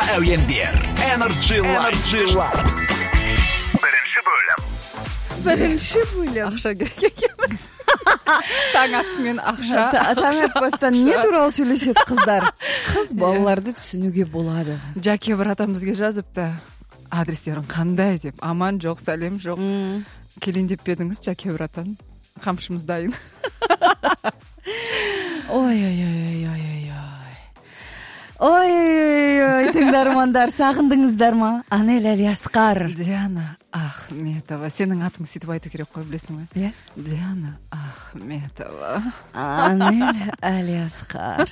әуендер Energy Live. Бірінші бөлім. Ақша керек екенбіз. Таң атысымен ақша. Таң атпастан не туралы сөйлеседі қыздар? Қыз балаларды түсінуге болады. Жаке бір атам бізге жазыпты. Адрестерің қандай деп. Аман жоқ, сәлем жоқ. Келейін деп едіңіз, Жаке бір атан. Қамшымыз дайын. Ой, тыңдармандар, сағындыңыздар ма? Анель Алиасқар. Диана Ахметова. Сенің атың сөйтіп айту керек қой, білесің бе? Иә. Диана Ахметова. Анель Алиасқар.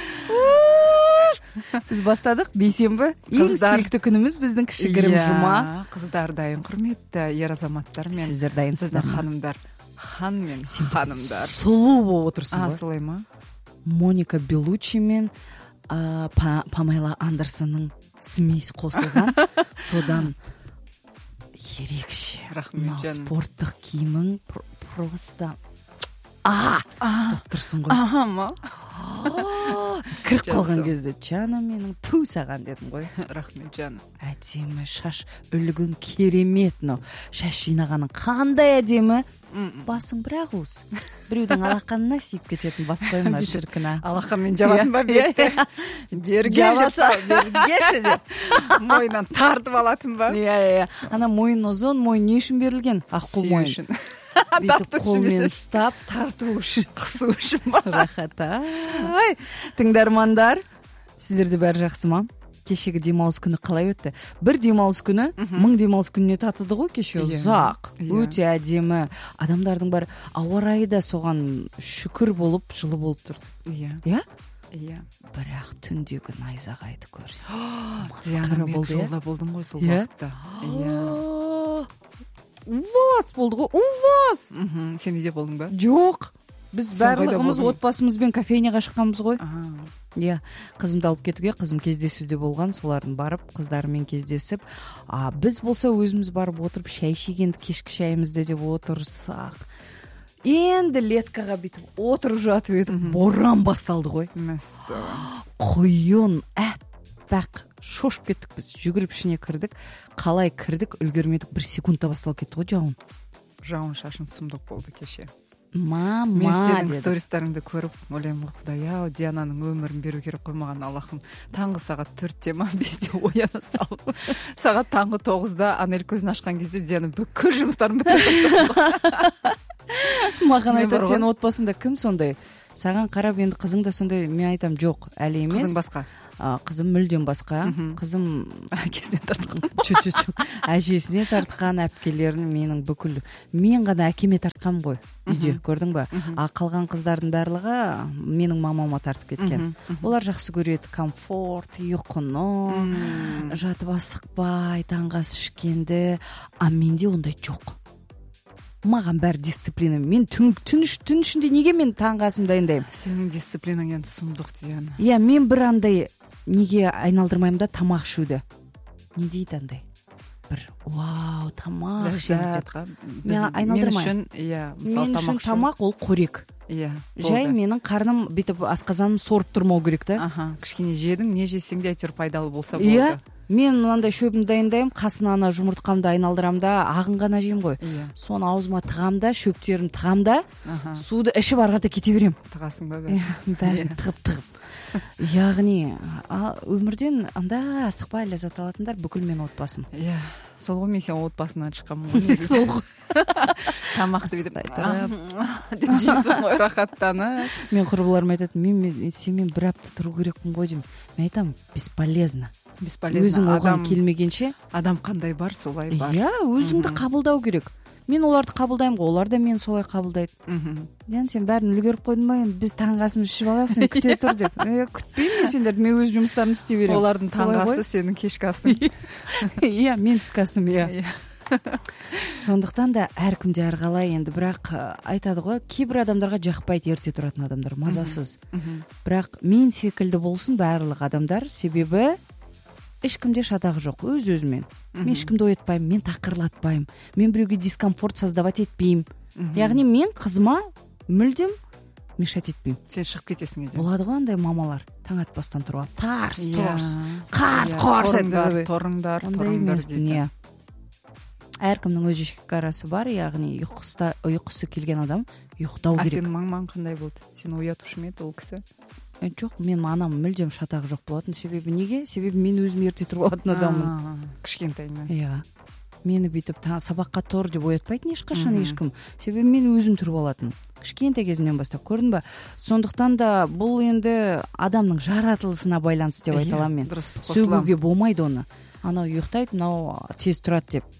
Біз бастадық, бейсенбі. Ең сүйікті күніміз біздің кішігірім жұма. Қыздар дайын, құрметті ер азаматтар мен сіздер дайынсыздар ма? Ханымдар. Хан мен ханымдар. Сұлу болып отырсың ғой. Солай ма? Моника Белуччи мен Памела Андерсонның смесь қосылған. Содан ерекше. Рахмет жаным. Спорттық киімің просто болып тұрсың ғой. Аха ма? Кіріп қалған кезде Жана менің пу саған дедім ғой. Рахмет жаным. Әдемі шаш үлгің керемет. Шаш жинағаның қандай әдемі. Басың бір ауыз. Біреудің алақанына сиіп кететін бас қойма шіркіна. Алақанмен жабатын ба бетті? Бергеші деп. Мойнан тартып алатын ба? Иә. Ана мойын ұзын, мойын не үшін берілген? Аққу мойын. Бүйтіп қолмен ұстап, тарту үшін, қысу үшін ба? Рахата. Тыңдармандар, сіздерде бәрі жақсы ма? Кешегі демалыс күні қалай өтті? Бір демалыс күні 1000 демалыс күніне татыды ғой кеше. Ұзақ, өте әдемі. Адамдардың бар ауа райы да соған шүкір болып, жылы болып тұрды. Иә. Бірақ түндегі найзағайды көрсін. Диана, мен жолда болдым ғой сол уақытта. У вас болды ғой, у вас. Сен үйде болдың ба? Жоқ. Біз барлығымыз отбасымызбен кофейняға шыққанбыз ғой. Иә, қызымды алып кетуге, қызым кездесуде болған, солардың барып, қыздарымен кездесіп, біз болса өзіміз барып отырып, шай ішегенді кешкі шайымызды деп отырсақ. Енді леткаға бітіп отырып жатып едік, боран басталды ғой. Құйын, әппақ, шошып кеттік біз, жүгіріп ішіне кірдік, қалай кірдік, үлгермедік, 1 секундта басталып кетті ғой жауын. Жауын шашын сұмдық болды кеше. Мама, мен сенің стористарыңды көріп ойлаймын, Құдай-ау, Диананың өмірін беру керек қоймаған Аллахым. Таңғы сағат 4-те ма 5-те ояна салып, сағат таңғы 9-да Анель көзін ашқан кезде Диана бүкіл жұмыстарын бітіріп тастады. Маған айтады, сен отбасында кім сондай? Саған қарап енді қызың да сондай. Мен айтам, жоқ, әлі емес. Қызың басқа. Қызым мүлдем басқа. Қызым әкесіне тартқан. Әжесіне тартқан, әпкелерін менің бүкіл. Мен ғана әкеме тартқам ғой үйде, көрдің ба? Қалған қыздардың барлығы менің мамама тартып кеткен. Олар жақсы көреді комфорт, ұйқыны, жатып асықпай, таңғы ас ішкенді. Менде ондай жоқ. Маған бәрі дисциплина. Мен түн ішінде неге мен таңғы асымды дайындаймын? Сенің дисциплинаң енді сұмдық, Диана. Иә, мен бір андай неге айналдырмаймын да тамақ ішуді. Не дейді андай? Бір, вау, тамақ ішеміз деп. Мен айналдырмаймын. Мен үшін тамақ ол қорек. Жай менің қарным бүйтіп асқазаным сорып тұрмау керек та. Кішкене жедің, не жесең де әйтеуір пайдалы болса болды. Мен мынандай шөбімді дайындаймын, қасына ана жұмыртқамды айналдырам да, ағын ғана жеймін ғой. Соны аузыма тығам да, шөптерін тығам да, суды ішіп арғата кете берем. Тығасың ба? Бәрін тығып. Яғни, өмірден анда асықпай ләззат алатындар бүкіл мен отбасым. Сол ғой, мен сен отбасынан шыққанмын ғой. Сол ғой. Тамақты бүйтіп жейсің ғой, рахаттанып. Мен құрбыларым айтады, сенмен бір апта тұру керекпін ғой деймін. Мен айтамын, бесполезно. Өзің оған келмегенше. Адам қандай бар, солай бар. Иә, өзіңді қабылдау керек. Мен оларды қабылдаймын ғой, олар да мен солай қабылдайды. Сен бәрін үлгеріп қойдың ба, біз таңғы асын ішіп аласың, күте тұр деп. Күтпеймін мен сендерді, мен өз жұмыстарымды істей беремін. Олардың таңғы асы, сенің кешкі асың. Иә, мен түскі асым, иә. Сондықтан да әркімде әрқалай енді, бірақ айтады ғой, кейбір адамдарға жақпайды ерте тұратын адамдар, мазасыз. Бірақ мен секілді болсын барлық адамдар, себебі ешкімде шатағы жоқ, өз-өзімен. Мен ешкімді оятпаймын, мен тақырлатпаймын, мен біреуге дискомфорт создавать етпеймін. Яғни мен қызыма мүлдем мешать етпеймін. сен шығып кетесің үйден. Болады ғой андай мамалар таң атпастан тұрып алып тарс қарс торыңдар дейді. Әркімнің өз шекарасы бар, яғни ұйқысы келген адам ұйықтау керек. Сенің мамаң қандай болды? Сен оятушы ма еді ол кісі? Жоқ, менің анам мүлдем шатағы жоқ болатын. Себебі неге? Себебі мен өзім ерте тұрып алатын адаммын. Кішкентайынан. Иә. Мені бүйтіп сабаққа тұр деп оятпайтын ешқашан ешкім. Себебі мен өзім тұрып алатын. Кішкентай кезімнен бастап, көрдің бе? Сондықтан да бұл енді адамның жаратылысына байланысты деп айта аламын мен. Сөгуге болмайды оны. Анау ұйықтайды, мынау тез тұрады деп.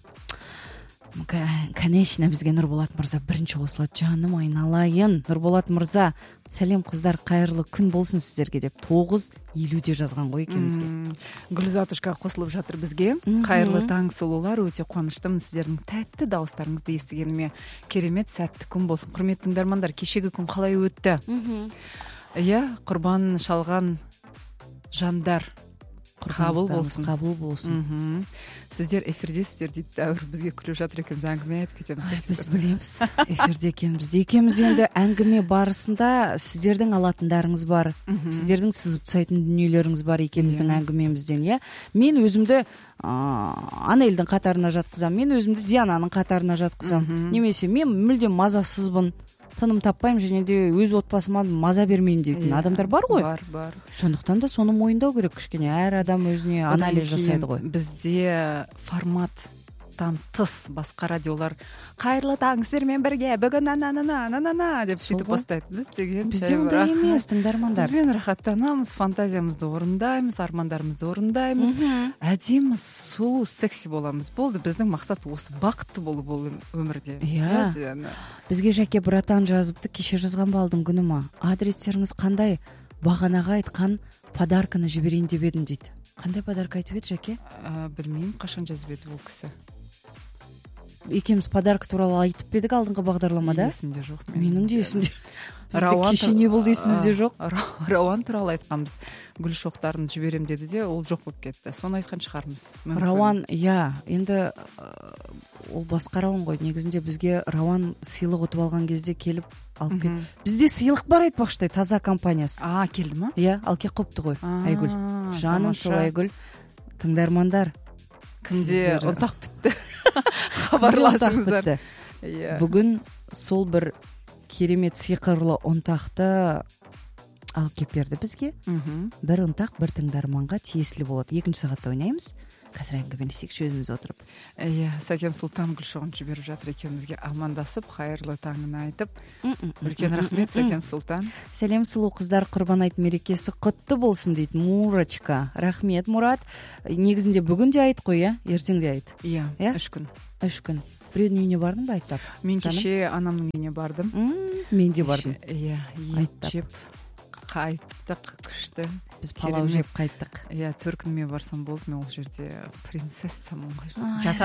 Конечно, бізге Нұрболат мырза бірінші қосылады. Жаным айналайын. Нұрболат мырза, сәлем қыздар, қайырлы күн болсын сіздерге деп 9:50-де жазған ғой екеумізге. Гүлзатушка қосылып жатыр бізге. Қайырлы таң сұлулар, өте қуаныштымын сіздердің тәтті дауыстарыңызды естігеніме. Керемет сәтті күн болсын. Құрметті тыңдармандар, кешегі күн қалай өтті? Иә, құрбан шалған жандар қабыл болсын. Сіздер эфирдесіздер дейді, дәуір бізге күліп жатыр екенбіз, әңгіме айтып кетеміз. Біз білеміз, эфирде екенбіз. Екеуміз енді әңгіме барысында сіздердің алатындарыңыз бар, сіздердің сызып тастайтын дүниелеріңіз бар екеуміздің әңгімемізден, иә. Мен өзімді Анелдің қатарына жатқызам, мен өзімді Диананың қатарына жатқызам. Немесе мен мүлдем мазасызбын, тыным таппаймын, және де өз отбасыма маза бермеймін дейтін адамдар бар ғой. Бар. Сондықтан да соны мойындау керек кішкене. Әр адам өзіне анализ жасайды ғой. Бізде форматтан тыс басқа радиолар қайырлы таң сіздермен бірге бүгін ананана деп сөйтіп бастайды. Бізде ондай емес, тыңдармандар. Бізбен рахаттанамыз, фантазиямызды орындаймыз, армандарымызды орындаймыз. Әдемі, сұлу, секси боламыз. Болды, біздің мақсат осы, бақытты болу бұл өмірде. Иә. Бізге Жаке братан жазыпты, кеше жазған балдың күні ма? Адрестеріңіз қандай? Бағанаға айтқан подарканы жіберейін деп едім дейді. Қандай подарка айтып еді Жаке? Білмеймін, қашан жазып еді ол кісі. Екеміз подарка туралы айтып едік алдыңғы бағдарламада. Есімде жоқ. Менің де есімде. Кеше не болды есімізде жоқ. Рауан туралы айтқанбыз. Гүл шоқтарын жіберем деді де, ол жоқ болып кетті. Соны айтқан шығармыз. Рауан, иә, енді ол басқа Рауан ғой. Негізінде бізге Рауан сыйлық ұтып алған кезде келіп алып кетті. Бізде сыйлық бар айтпақшыдай, таза компаниясы. Келді ма? Иә, алке қопты ғой. Айгүл. Жаным сол Айгүл. Тыңдармандар, кімде ұнтақ бітті. Хабарласыңыздар. Бүгін сол бір керемет сиқырлы ұнтақты алып келіп берді бізге. Бір ұнтақ бір тыңдарманға тиесілі болады. 2 сағатта ойнаймыз. Қазір әңгімелесейік өзіміз отырып. Сәкен Сұлтан гүлшоғын жіберіп жатыр, екеумізге амандасып, қайырлы таңын айтып. Үлкен рахмет, Сәкен Сұлтан. Сәлем сұлу қыздар, құрбан айт мерекесі құтты болсын дейді Мурочка. Рахмет, Мурат. Негізінде бүгін де айт қой, ертең де айт. Иә, 3 күн. 3 күн. Біреудің үйіне бардың ба айттап? Мен кеше анамның үйіне бардым. Мен де бардым. Иә, ет жеп қайттық, күшті. Біз палау жеп қайттық. Иә, 4 күніме барсам болды, мен ол жерде принцессамын ғой.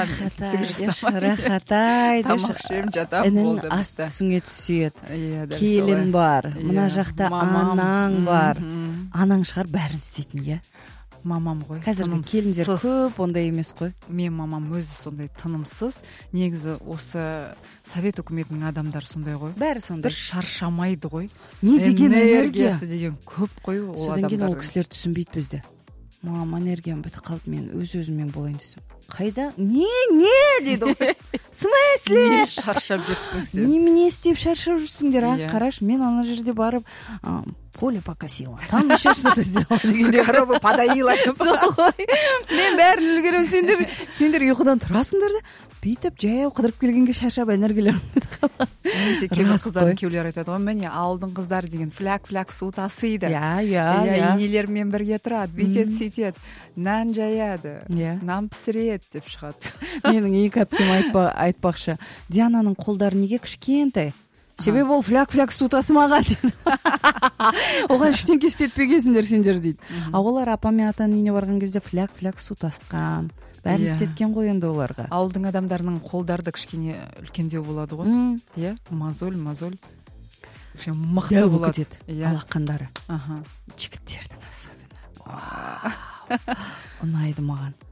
Рахатайды. Тамақ ішем, жатам болды. Інін асты түсіңе түседі. Келін бар. Мына жақта анаң бар. Анаң шығар бәрін істейтін, иә. Мамам ғой. Қазіргі келіндер көп ондай емес қой. Мен мамам өзі сондай тынымсыз. Негізі осы совет үкіметінің адамдары сондай ғой. Бәрі сондай. Бір шаршамайды ғой. Не деген энергиясы деген көп қой ол адамдар. Содан кейін ол кісілер түсінбейді бізді. Мам, энергиям бітіп қалды, мен өз-өзіммен болайын десем. Қайда? Не дейді ғой. В смысле? Не шаршап жүрсің сен? Немене істеп шаршап жүрсіңдер, қараш, мен ана жерде барып поле покосила. Там еще что-то сделала дегенде. Коровы подоила. Мен бәрін үлгерем, сендер ұйқыдан тұрасыңдар да, бүйтіп жаяу қыдырып келгенге шаршап энергияларың бітіп қалған. Немесе кейбір қыздардың күйеулері айтады ғой, міне алдың қыздар деген фляк су тасиды. Иә. Енелермен бірге тұрады, бүйтеді, сөйтеді, нан жаяды, нан пісіреді деп шығады. Менің екі әпкем айтпақшы, Диананың қолдары неге кішкентай? Себебі ол фляк су тасымаған дейді. Оған ештеңке істетпегенсіңдер сендер дейді. Олар апа мен атаның үйіне барған кезде фляк су тасқан. Бәрін істеткен ғой енді оларға. Ауылдың адамдарының қолдары да кішкене үлкендеу болады ғой. Иә, мозоль. Мықты болады. Алақандары. Жігіттердің особенно. Ұнайды маған.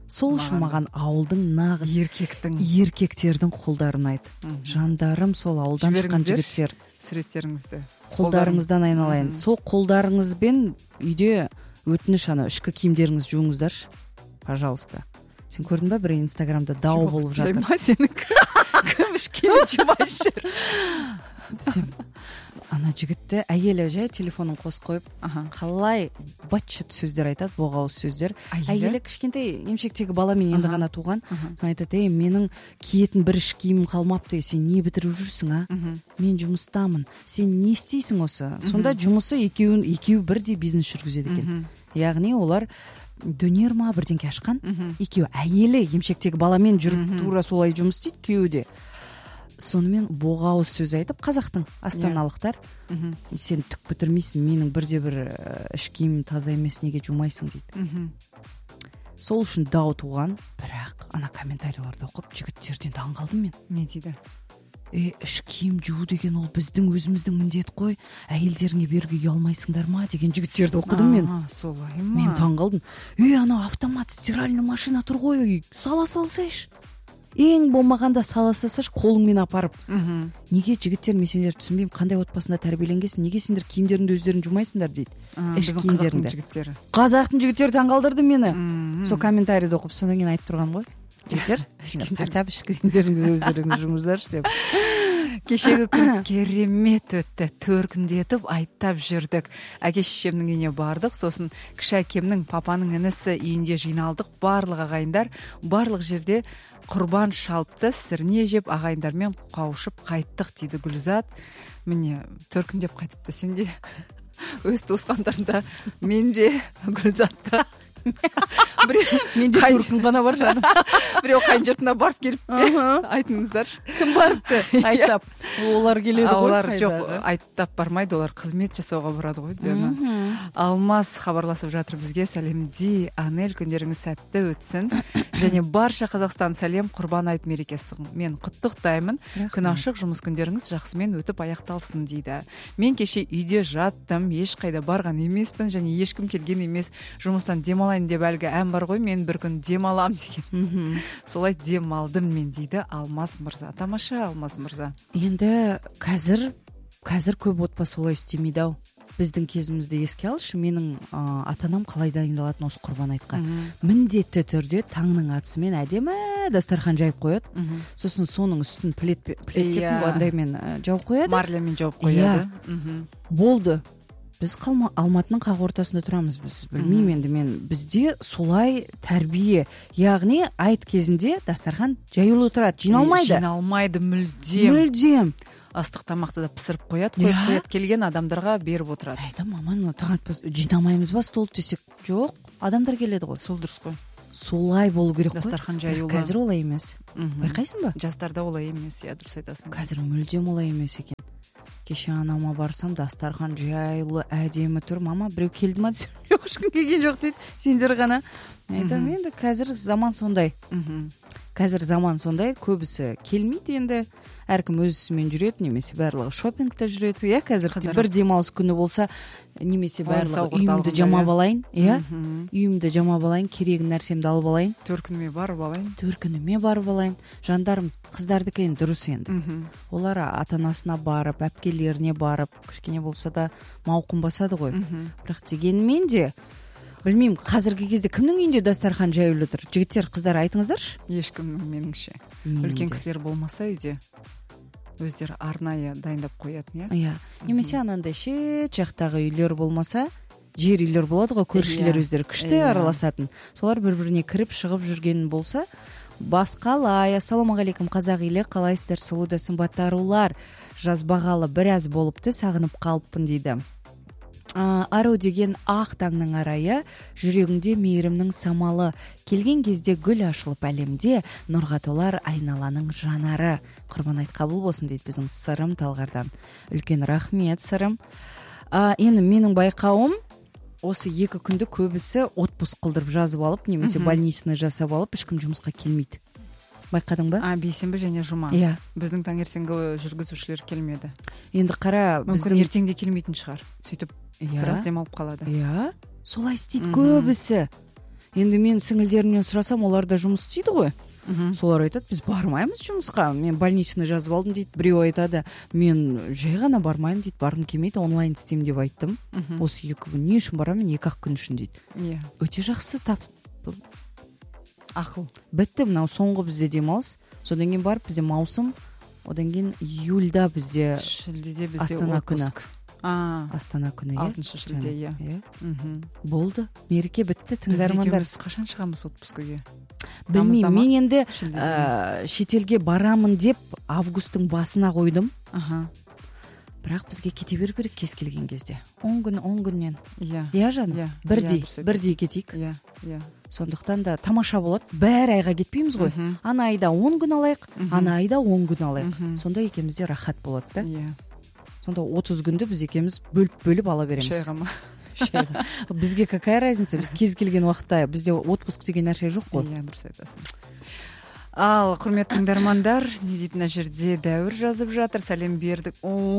сол үшін маған ауылдың нағыз еркектердің қолдары ұнайды. Жандарым, сол ауылдан шыққан жігіттер. Суреттеріңізді қолдарыңыздан айналайын. Сол қолдарыңызбен үйде өтініш ішкі киімдеріңіз жуыңыздаршы, пожалуйста. Сен көрдің ба, бір Инстаграмда дау болып жатыр. Жайма сенікі. Кім ішкі киім жумай жүр. Сен ана жігітті әйелі жай телефонын қосып қойып, қалай бачыт сөздер айтады, боғауыз сөздер. Әйелі кішкентай емшектегі баламен енді ғана туған. Соны айтады, менің киетін бір іш киімім қалмапты, сен не бітіріп жүрсің, мен жұмыстамын, сен не істейсің осы? Сонда жұмысы екеуі бірдей бизнес жүргізеді екен. Яғни олар дөнер ма бірдеңке ашқан, екеуі әйелі емшектегі баламен жүріп тура солай жұмыс істейді, күйеуі де. Сонымен боғауыз сөз айтып, қазақтың астаналықтар, сен түк бітірмейсің, менің бірде-бір іш киімім таза емес, неге жумайсың дейді. Сол үшін дау туған, бірақ ана комментарийларды оқып, жігіттерден таңғалдым мен. Не дейді? Іш киім жуу деген ол біздің өзіміздің міндет қой, әйелдеріңе беруге ұялмайсыңдар ма деген жігіттерді оқыдым мен. Солай ма? Мен таңғалдым. Анау автомат стиральный машина тұр ғой, сала салсайшы. Ең болмағанда сала салсайшы, қолыңмен апарып. Неге жігіттер, мен сендерді түсінбеймін, қандай отбасында тәрбиеленгенсің, неге сендер киімдеріңді өздерің жумайсыңдар дейді. Іш киімдеріңді. Қазақтың жігіттері таңғалдырды мені. Сол комментарийді оқып, содан кейін айтып тұрған ғой. Жігіттер, іш киімдеріңді өздеріңіз жумыңыздаршы деп. Кешегі күн керемет өтті, төркіндетіп айттап жүрдік. Әке шешемнің үйіне бардық, сосын кіші әкемнің папаның інісі үйінде жиналдық. Барлық ағайындар, барлық жерде құрбан шалыпты, сірне жеп ағайындармен қауышып қайттық дейді Гүлзат. Міне, төркіндеп қайтыпты. Сен де өз туысқандарында, мен де Гүлзатта. Менде төркін ғана бар жаным. Біреу қайын жұртына барып келіп пе? Айтыңыздаршы. Кім барыпты? Айтап. Олар келеді ғой. Олар жоқ, айттап бармайды, олар қызмет жасауға барады ғой, Диана. Алмас хабарласып жатыр бізге. Сәлемди, Анель, күндеріңіз сәтті өтсін. Және барша Қазақстан сәлем, құрбан айт мерекесі. Мен құттықтаймын. Күн ашық, жұмыс күндеріңіз жақсымен өтіп аяқталсын дейді. Мен кеше үйде жаттым, ешқайда барған емеспін және ешкім келген емес. Жұмыстан демалайын деп әлгі ән бар ғой, мен бір күн демалам деген. Солай демалдым мен дейді Алмас мырза. Тамаша, Алмас мырза. Енді қазір көп отбасы олай істемейді ау. Біздің кезімізді еске алшы, менің ата-анам қалай дайындалатын осы құрбан айтқа. Міндетті түрде таңның атысымен әдемі дастархан жайып қояды. Сосын соның үстін плеттеп андаймен жауып қояды. Марлямен жауып қояды. Болды. Біз Алматының қақ ортасында тұрамыз, біз білмеймін енді мен. Бізде солай тәрбие. Яғни айт кезінде дастархан жаюлы тұрады, жиналмайды мүлдем. Астық тамақты да пісіріп қояды, келген адамдарға беріп отырады. Маман, жинамаймыз ба стол десек? Жоқ, адамдар келеді ғой. Сол дұрыс қой. Солай болу керек қой. Дастархан жаюлы. Қазір олай емес. Байқайсың ба? Жастарда олай емес, дұрыс айтасың. Қазір мүлдем олай емес екен. Кеше анама барсам, дастархан жайлы әдемі тұр. Мама, біреу келді ма десем, жоқ, ешкім келген жоқ дейді. Сендер ғана. Айтам, енді қазір заман сондай. Көбісі келмейді енді. Әркім өз ісімен жүреді, немесе барлығы шопингта жүреді. Қазір бір демалыс күні болса, немесе барлығы үйімді жамап алайын. Үйімді жамап алайын, керегін нәрсемді алып алайын. Төркініме барып алайын. Жандарым, қыздардікі енді дұрыс енді. Олар ата-анасына барып, әпкелеріне барып, кішкене болса да мауқын басады ғой. Бірақ дегенмен де білмеймін, қазіргі кезде кімнің үйінде дастархан жаюлы тұр? Жігіттер, қыздар, айтыңыздаршы. Ешкімнің, меніңше. Үлкен кісілер болмаса үйде өздері арнайы дайындап қоятын, Немесе анандай шет жақтағы үйлер болмаса, жер үйлер болады ғой, көршілер өздері күшті араласатын. Солар бір-біріне кіріп шығып жүрген болса, басқалай. Ассалаумағалейкум, қазақ елі, қалайсыздар, сұлу да сымбатты арулар? Жазбағалы біраз болыпты, сағынып қалыппын дейді. Ару деген ақ таңның арайы, жүрегіңде мейірімнің самалы, келген кезде гүл ашылып әлемде, нұрға толар айналаның жанары. Құрбан айт қабыл болсын дейді біздің Сырым Талғардан. Үлкен рахмет, Сырым. Енді менің байқауым, осы 2 күнді көбісі отпуск қылдырып жазып алып, немесе больничный жасап алып, ешкім жұмысқа келмейді. Байқадың ба? Бейсенбі және жұма. Біздің таңертеңгі жүргізушілер келмеді. Енді қара, мүмкін ертеңде келмейтін шығар. Сөйтіп біраз демалып қалады. Солай істейді көбісі. Енді мен сіңілдерімнен сұрасам, олар да жұмыс істейді ғой. Солар айтады, біз бармаймыз жұмысқа, мен больничный жазып алдым дейді. Біреу айтады, мен жай ғана бармаймын дейді, барғым келмейді, онлайн істеймін деп айттым. Осы 2 күн не үшін барамын, 2-ақ күн үшін дейді. Өте жақсы ақыл. Бітті, мынау соңғы бізде демалыс. Содан кейін барып бізде маусым, одан кейін июльда бізде шілдеде бізде Астана күні. Астана күні, 6 шілде, болды. Мереке бітті, тыңдармандар. Біз қашан шығамыз отпускіге? Білмеймін, мен енді шетелге барамын деп августтың басына қойдым. Бірақ бізге кете беру керек кез келген кезде. 10 күннен. Иә жаным, бірдей кетейік. Сондықтан да тамаша болады. Бәр айға кетпейміз ғой. Ана айда 10 күн алайық, ана айда 10 күн алайық. Сонда екемізде рахат болады да. Сонда 30 күнді біз екеміз бөліп ала береміз. Шайғама. Бізге какая разница? Біз кез келген уақытта, бізде отпуск деген нәрсе жоқ қой. Дұрыс айтасың. Ал, құрметті тыңдармандар, не дейді мына жерде Дәуір жазып жатыр, сәлем бердік.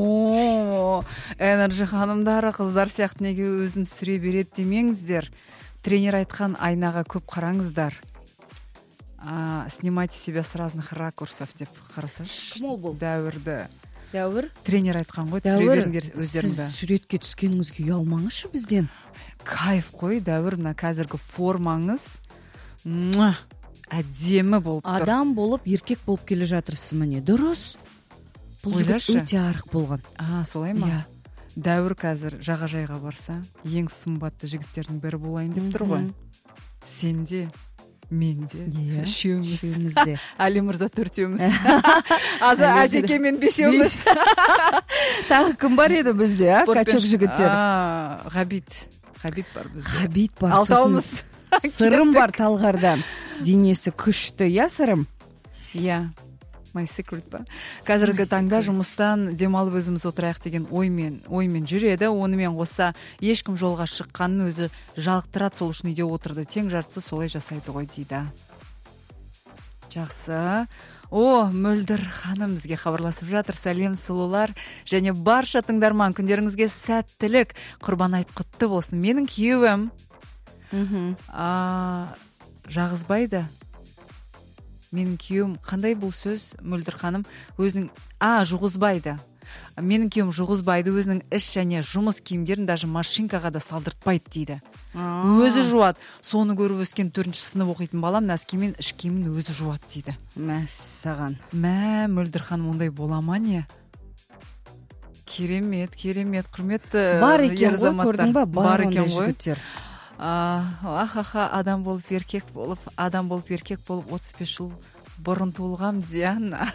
Энерджи ханымдары, қыздар сияқты неге өзін түсіре береді демеңіздер. Тренер айтқан айнаға көп қараңыздар. Снимайте себя с разных ракурсов деп қарасаш. Кім ол бұл? Дәуір. Тренер айтқан ғой, түсіре беріңдер өздеріңді. Сіз суретке түскеніңізге ұялмаңызшы бізден. Кайф қой, Дәуір, мына қазіргі формаңыз әдемі болып тұр. Адам болып, еркек болып келе жатырсыз міне. Дұрыс. Бұл жігіт өте арық болған. Солай ма? Дәуір қазір жағажайға барса, ең сымбатты жігіттердің бірі болайын деп тұр ғой. Сенде, менде, үшеуміз. Али мырза 4-еуміз. Әзеке мен 5-еуміз. Тағы кім бар еді бізде, качок жігіттер? Ғабит бар бізде. Ғабит бар. Алтауымыз. Сырым бар Талғардан. Денесі күшті, сырым? My secret ба. Қазіргі таңда жұмыстан демалып өзіміз отырайық деген оймен жүреді. Онымен қоса ешкім жолға шыққанын өзі жалықтырады, сол үшін үйде отырды. Тең жартысы солай жасайды ғой дейді. Жақсы. Мөлдір ханым бізге хабарласып жатыр. Сәлем сұлулар және барша тыңдарман, күндеріңізге сәттілік, құрбан айт құтты болсын. Менің күйеуім жағызбайды. Менің күйеуім, қандай бұл сөз, Мөлдір ханым, өзінің жуғызбайды. Менің күйеуім жуғызбайды, өзінің іш және жұмыс киімдерін даже машинкаға да салдыртпайды дейді. Өзі жуады. Соны көріп өскен 4-ші сынып оқитын балам нәскимен іш киімін өзі жуады дейді. Мәссаған. Мөлдір ханым, ондай бола ма не? Керемет, құрметті бар екен ғой, көрдің ба? Бар екен ғой. Адам болып еркек болып 35 жыл бұрын туылғам Диана.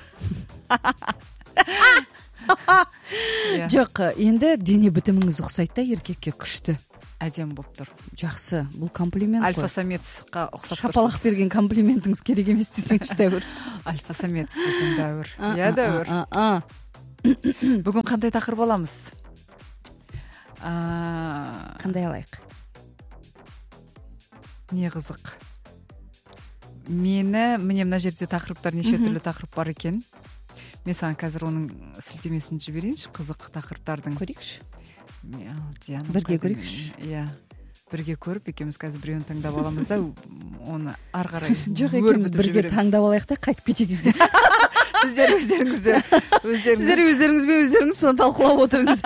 Жоқ, енді дене бітіміңіз ұқсайды да еркекке, күшті. Әдем болып тұр. Жақсы, бұл комплимент қой. Альфа-самецқа ұқсап тұрсыз. Шапалақ берген комплиментіңіз керек емес десеңші, Дәуір. Альфа-самец біздің Дәуір. Дәуір. Бүгін қандай тақырып аламыз? Қандай алайық? Не қызық. Міне мына жерде тақырыптар, неше түрлі тақырып бар екен. Мен саған қазір оның сілтемесін жіберейінші, қызық тақырыптардың. Көрейікші. Бірге көрейікші. Бірге көріп, екеуміз қазір біреуін таңдап аламыз да, оны ары қарай жоқ, екеуміз бірге таңдап алайық та қайтып кетейік. Сіздер өздеріңіз соны талқылап отырыңыз.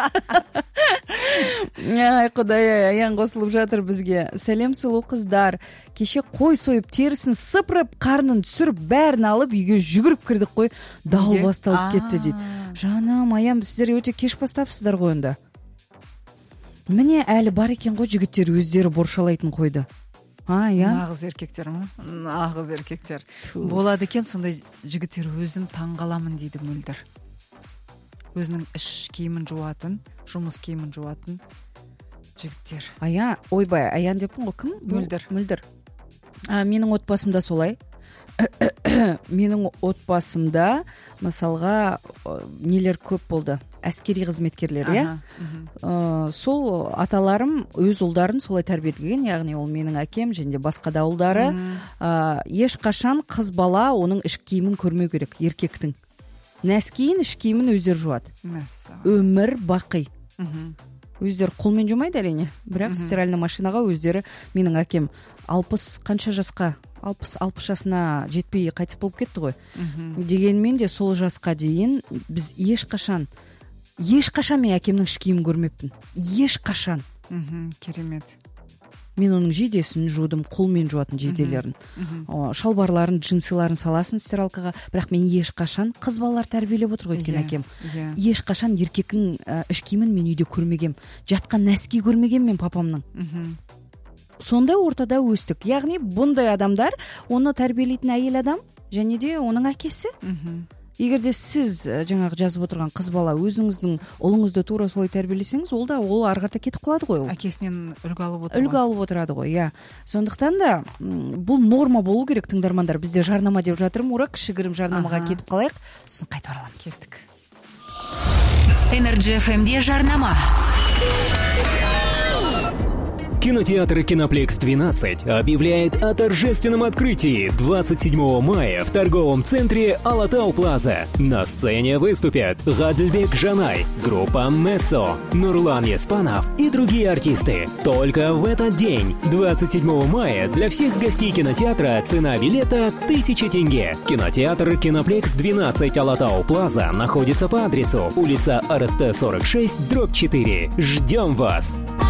Құдай, аян қосылып жатыр бізге. Сәлем сұлу қыздар. Кеше қой сойып, терісін сыпырып, қарнын түсіріп, бәрін алып, үйге жүгіріп кірдік қой. Дау басталып кетті дейді. Жаным, аян, сіздер өте кеш бастапсыздар ғой онда. Міне әлі бар екен ғой жігіттер өздері боршалайтын қойды. Нағыз еркектер ма? Нағыз еркектер. Болады екен сондай жігіттер, өзім таңғаламын дейді Мөлдір. Өзінің іш киімін жуатын, жұмыс киімін жуатын жігіттер. Ойбай, аян деппін ғой, кім? Мөлдір. Менің отбасымда солай. Менің отбасымда мысалға нелер көп болды. Әскери қызметкерлер, сол аталарым өз ұлдарын солай тәрбиелеген, яғни ол менің әкем және басқа да ұлдары. Ешқашан қыз бала оның іш киімін көрмеу керек, еркектің. Нәскиін, іш киімін өздері жуады. Өмір бақи. өздері қолмен жумайды әрине, бірақ стиральный машинаға өздері, менің әкем 60 қанша жасқа 60 жасына жетпей қайтыс болып кетті ғой. Дегенмен де сол жасқа дейін біз ешқашан мен әкемнің іш киімін көрмеппін. Ешқашан. Керемет. Мен оның жейдесін жудым, қолмен жуатын жейделерін. Шалбарларын, джинсыларын саласын стиралкаға, бірақ мен ешқашан қыз балалар тәрбиелеп отыр ғой өткен әкем. Ешқашан еркектің іш киімін мен үйде көрмегем. Жатқан нәски көрмегем мен папамның. Сондай ортада өстік. Яғни бұндай адамдар, оны тәрбиелейтін әйел адам және де оның әкесі. Егер де сіз жаңағы жазып отырған қыз бала өзіңіздің ұлыңызды тура солай тәрбиелесеңіз, ол арғарта кетіп қалады ғой. Әкесінен үлгі алып отырады ғой, иә. Сондықтан да бұл норма болу керек, тыңдармандар. Бізде жарнама деп жатырмын, ура, кішігірім жарнамаға кетіп қалайық, сосын қайта ораламыз. Кеттік. Energy FM-де жарнама. Кинотеатр «Киноплекс-12» объявляет о торжественном открытии 27 мая в торговом центре Алатау Плаза. На сцене выступят Гадельбек Жанай, группа Мецо, Нурлан Еспанов и другие артисты. Только в этот день, 27 мая, для всех гостей кинотеатра цена билета 1000 тенге. Кинотеатр «Киноплекс-12» Алатау Плаза находится по адресу улица РСТ 46/4. Ждем вас!